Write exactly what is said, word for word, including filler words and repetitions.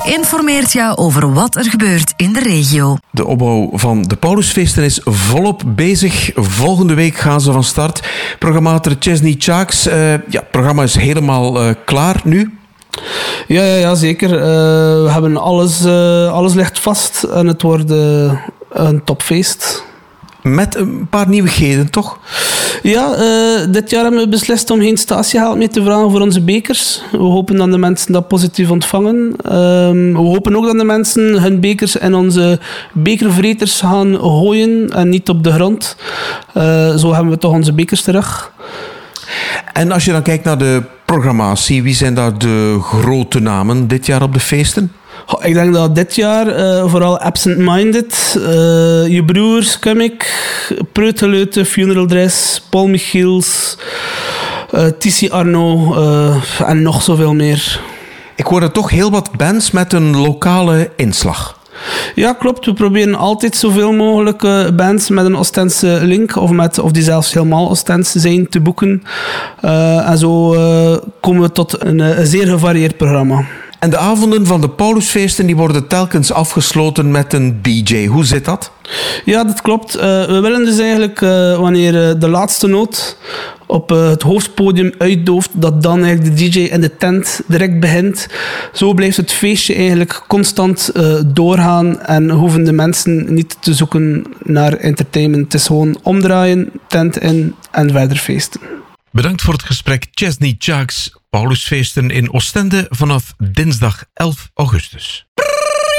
informeert jou over wat er gebeurt in de regio. De opbouw van de Paulusfeesten is volop bezig. Volgende week gaan ze van start. Programmator Chesney Chaaks, uh, ja, het programma is helemaal uh, klaar nu. Ja, ja, ja zeker. Uh, we hebben alles, uh, alles ligt vast en het wordt uh, een topfeest. Met een paar nieuwigheden, toch? Ja, uh, dit jaar hebben we beslist om geen statiegeld meer te vragen voor onze bekers. We hopen dat de mensen dat positief ontvangen. Um, we hopen ook dat de mensen hun bekers in onze bekervreters gaan gooien en niet op de grond. Uh, zo hebben we toch onze bekers terug. En als je dan kijkt naar de programmatie, wie zijn daar de grote namen dit jaar op de feesten? Oh, ik denk dat dit jaar uh, vooral Absent Minded, uh, Je Broers, Comic, Preuteleute, Funeral Dress, Paul Michiels, uh, Tissi Arno uh, en nog zoveel meer. Ik hoorde toch heel wat bands met een lokale inslag. Ja, klopt. We proberen altijd zoveel mogelijk uh, bands met een Oostense link of, met, of die zelfs helemaal Oostens zijn te boeken. Uh, en zo uh, komen we tot een, een zeer gevarieerd programma. En de avonden van de Paulusfeesten die worden telkens afgesloten met een D J. Hoe zit dat? Ja, dat klopt. Uh, we willen dus eigenlijk, uh, wanneer uh, de laatste noot op uh, het hoofdpodium uitdooft, dat dan eigenlijk de D J in de tent direct begint. Zo blijft het feestje eigenlijk constant uh, doorgaan en hoeven de mensen niet te zoeken naar entertainment. Het is gewoon omdraaien, tent in en verder feesten. Bedankt voor het gesprek, Chesney Chaaks. Paulusfeesten in Oostende vanaf dinsdag elf augustus.